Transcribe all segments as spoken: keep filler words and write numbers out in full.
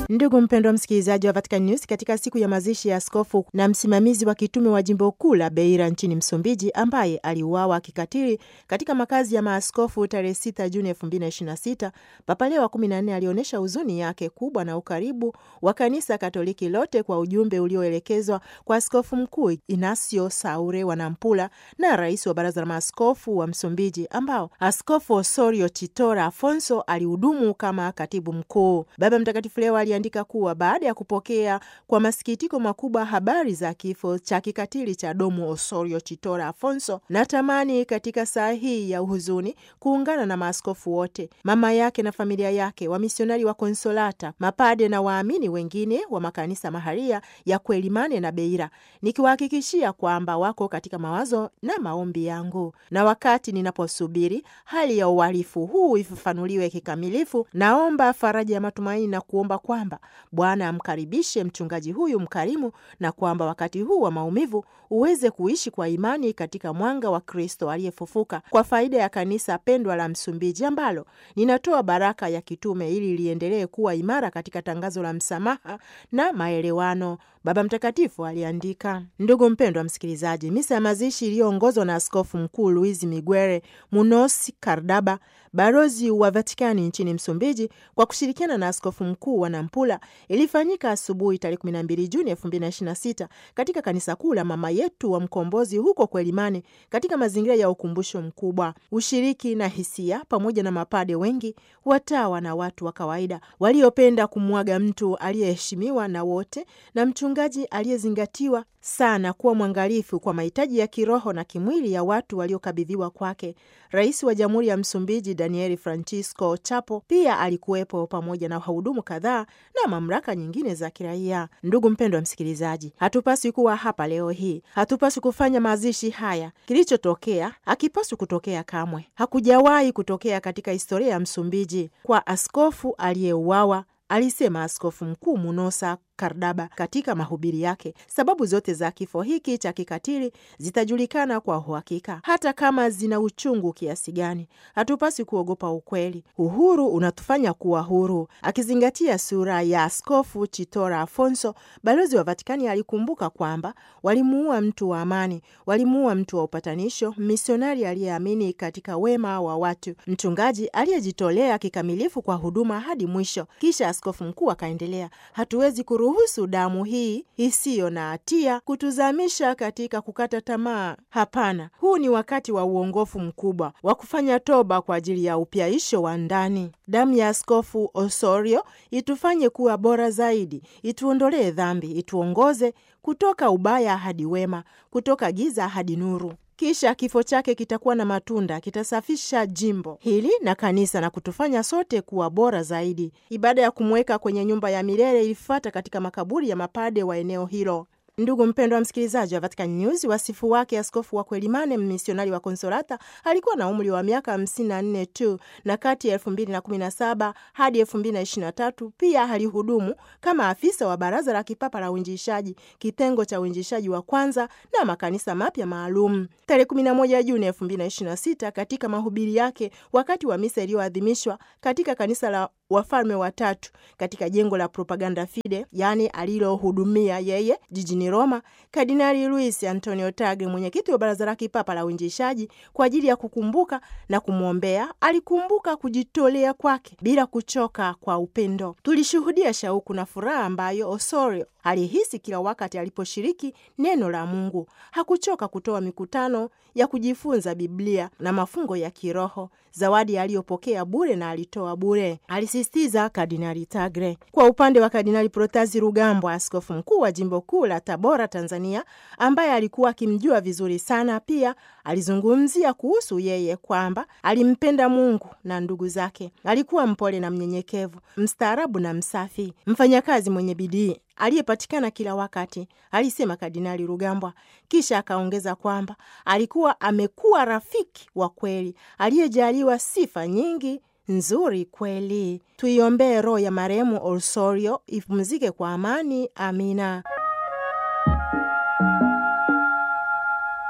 Ndugu mpendwa msikilizaji wa Vatican News, katika siku ya mazishi ya askofu na msimamizi wa kitume wa jimbo kuu la Beira nchini Msumbiji, ambaye aliuawa kikatili katika makazi ya maaskofu tarehe sita Juni elfu mbili na ishirini na sita, Papa Leo wa kumi na nne alionyesha huzuni yake kubwa na ukaribu wa kanisa Katoliki lote kwa ujumbe ulioelekezwa kwa askofu mkuu Inacio Saure wa Nampula na rais wa baraza la maaskofu wa Msumbiji, ambao Askofu Osorio Chitora Afonso alihudumu kama katibu mkuu. Baba Mtakatifu leo aliandika kuwa baada ya kupokea kwa masikitiko makubwa habari za kifo cha kikatili cha Domo Osorio Chitora Afonso, natamani katika saa hii ya uhuzuni kuungana na maaskofu wote, mama yake na familia yake, wamisionari wa Konsolata, mapade na waamini wengine wa makanisa maharia ya Quelimane na Beira, nikiwahakikishia kwamba wako katika mawazo na maombi yangu. Na wakati ninaposubiri hali ya uhalifu huu ifafanuliwe kikamilifu, naomba faraja ya matumaini na kuomba kwamba Bwana amkaribishe mchungaji huyu mkarimu, na kwamba wakati huu wa maumivu uweze kuishi kwa imani katika mwanga wa Kristo aliyefufuka, kwa faida ya kanisa pendwa la Msumbiji, ambalo ninatoa baraka ya kitume ili liendelee kuwa imara katika tangazo la msamaha na maelewano, Baba Mtakatifu aliandika. Ndugu mpendwa msikilizaji, misa ya mazishi iliyoongozwa na Askofu Mkuu Luiz Miguel Munoz Cardaba, barozi wa Vatikani nchini Msumbiji, kwa kushirikiana na askofu mkuu wa Nampula, ilifanyika asubuhi tarehe kumi na mbili Juni elfu mbili na ishirini na sita katika kanisa kuu la Mama Yetu wa Mkombozi huko Quelimane, katika mazingira ya ukumbusho mkubwa, ushiriki na hisia, pamoja na mapade wengi, watawa na watu wa kawaida waliopenda kumwaga mtu aliyeheshimiwa na wote, na mchungaji aliyezingatiwa sana kuwa mwangalifu kwa mahitaji ya kiroho na kimwili ya watu waliokabidhiwa kwake. Rais wa Jamhuri ya Msumbiji Daniel Francisco Chapo pia alikuwepo, pamoja na wahudumu kadhaa na mamlaka nyingine za kiraia. Ndugu mpendwa msikilizaji, hatupaswi kuwa hapa leo hii, hatupaswi kufanya mazishi haya. Kilichotokea hakipaswi kutokea kamwe, hakujawahi kutokea katika historia ya Msumbiji kwa askofu aliyeuawa, alisema Askofu Mkuu Munosa Cardaba katika mahubiri yake. Sababu zote za kifo hiki cha kikatili zitajulikana kwa uhakika, hata kama zina uchungu kiasi gani. Hatupasi kuogopa ukweli. Uhuru unatufanya kuwa huru. Akizingatia sura ya Askofu Chitora Afonso, balozi wa Vatikani alikumbuka kwamba walimuua mtu wa amani, walimuua mtu wa upatanisho, misionari aliyeamini katika wema wa watu, mchungaji aliyejitolea kikamilifu kwa huduma hadi mwisho. Kisha askofu mkuu akaendelea, hatuwezi kuru ruhusu damu hii isiyo na hatia kutuzamisha katika kukata tamaa. Hapana, huu ni wakati wa uongofu mkubwa wa kufanya toba kwa ajili ya upyaisho wa ndani. Damu ya Askofu Osorio itufanye kuwa bora zaidi, ituondolee dhambi, ituongoze kutoka ubaya hadi wema, kutoka giza hadi nuru. Kisha kifo chake kitakuwa na matunda, kitasafisha jimbo hili na kanisa na kutufanya sote kuwa bora zaidi. Ibada ya kumweka kwenye nyumba ya milele ilifuata katika makaburi ya mapade wa eneo hilo. Ndugu mpendwa msikilizaji wa Vatican News, wasifu wake askofu wa Quelimane, mmisionari wa Konsolata, alikuwa na umri wa miaka hamsini na nne tu, na kati ya elfu mbili na kumi na saba hadi elfu mbili na ishirini na tatu pia alihudumu kama afisa wa Baraza la Kipapa la Uinjilishaji, kitengo cha uinjilishaji wa kwanza na makanisa mapya maalum. Tarehe kumi na moja Juni elfu mbili na ishirini na sita, katika mahubiri yake wakati wa misa iliyoadhimishwa katika kanisa la Wafalme Watatu katika jengo la Propaganda Fide, yani alilohudumia yeye jijini Roma, Kardinali Luis Antonio Tagle, mwenyekiti wa Baraza la Kipapa la Uinjilishaji, kwa ajili ya kukumbuka na kumwombea, alikumbuka kujitolea kwake bila kuchoka kwa upendo. Tulishuhudia shauku na furaha ambayo Osorio alihisi kila wakati aliposhiriki neno la Mungu. Hakuchoka kutoa mikutano ya kujifunza Biblia na mafungo ya kiroho, zawadi aliyopokea bure na alitoa bure, alisisitiza Kardinali Tagle. Kwa upande wa Kardinali Protazi Rugambwa, askofu mkuu wa jimbo kuu la Tabora, Tanzania, ambaye alikuwa akimjua vizuri sana, pia alizungumzia kuhusu yeye kwamba alimpenda Mungu na ndugu zake. Alikuwa mpole na mnyenyekevu, mstaarabu na msafi, mfanyakazi mwenye bidii aliyepatikana kila wakati, alisema Kardinali Rugambwa. Kisha akaongeza kwamba alikuwa amekuwa rafiki wa kweli aliyejaliwa sifa nyingi nzuri kweli. Tuiombee roho ya marehemu Osorio ipumzike kwa amani. Amina.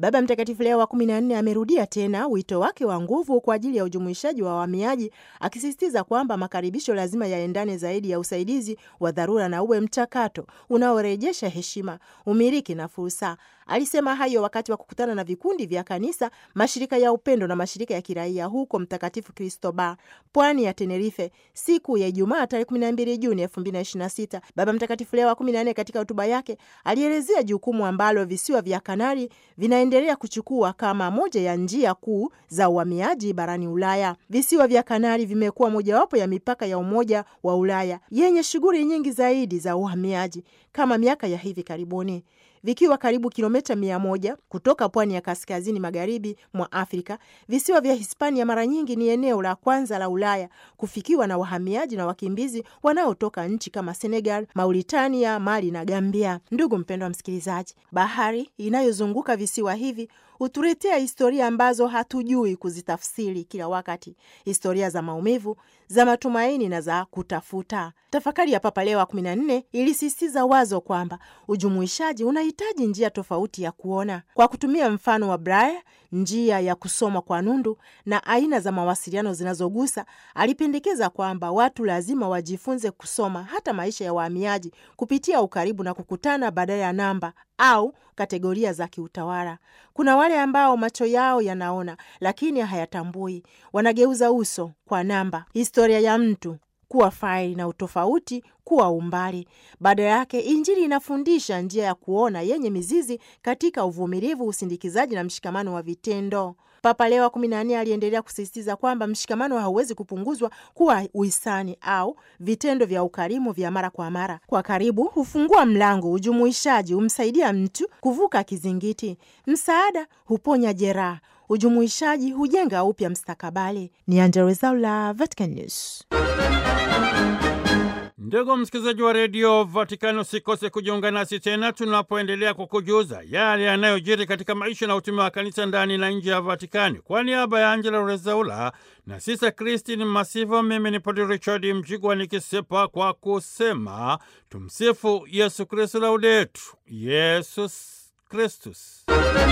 Baba Mtakatifu Leo wa kumi na nne amerudia tena wito wake wa nguvu kwa ajili ya ujumuishaji wa wahamiaji, akisisitiza kwamba makaribisho lazima yaendane zaidi ya usaidizi wa dharura na uwe mchakato unaorejesha heshima, umiliki na fursa. Alisema hayo wakati wa kukutana na vikundi vya kanisa, mashirika ya upendo na mashirika ya kiraia huko Mtakatifu Cristobal, pwani ya Tenerife, siku ya Ijumaa tarehe kumi na mbili Juni elfu mbili na ishirini na sita. Baba Mtakatifu Leo wa kumi na nne katika hotuba yake alielezea jukumu ambalo visiwa vya Kanari vinaendelea kuchukua kama moja ya njia kuu za uhamiaji barani Ulaya. Visiwa vya Kanari vimekuwa mojawapo ya mipaka ya Umoja wa Ulaya yenye shughuli nyingi zaidi za uhamiaji kama miaka ya hivi karibuni. Vikiwa karibu kilomita mia moja kutoka pwani ya kaskazini magharibi mwa Afrika, visiwa vya Hispania mara nyingi ni eneo la kwanza la Ulaya kufikiwa na wahamiaji na wakimbizi wanaotoka nchi kama Senegal, Mauritania, Mali na Gambia. Ndugu mpendwa msikilizaji, bahari inayozunguka visiwa hivi hutuletea historia ambazo hatujui kuzitafsiri kila wakati, historia za maumivu, za matumaini na za kutafuta. Tafakari ya Papa Leo wa kumi na nne ilisisitiza wazo kwamba ujumuishaji unahitaji njia tofauti ya kuona. Kwa kutumia mfano wa Braille, njia ya kusoma kwa nundu na aina za mawasiliano zinazogusa, alipendekeza kwamba watu lazima wajifunze kusoma hata maisha ya wahamiaji kupitia ukaribu na kukutana badala ya namba au kategoria za kiutawala. Kuna wale ambao macho yao yanaona lakini hayatambui, wanageuza uso kwa namba, historia ya mtu kuwa faili na utofauti kuwa umbali. Badala yake, Injili inafundisha njia ya kuona yenye mizizi katika uvumilivu, usindikizaji na mshikamano wa vitendo. Papa Leo wa kumi na nne aliendelea kusisitiza kwamba mshikamano hauwezi kupunguzwa kuwa uhisani au vitendo vya ukarimu vya mara kwa mara. Kwa karibu hufungua mlango, ujumuishaji humsaidia mtu kuvuka kizingiti, msaada huponya jeraha, ujumuishaji hujenga upya mstakabali. Ni Angella Rwezaula, Vatican News. Ndugu msikilizaji wa redio Vatikano, usikose kujiunga nasi tena tunapoendelea kukujuza yale yanayojiri katika maisha na utume wa kanisa ndani na nje ya Vatikani. Kwa niaba ya Angella Rwezaula na Sisa Christine Masivo, mimi ni Padre Richard Mjigwa nikisepa kwa kusema tumsifu Yesu Kristu, laudetur Yesus Kristus.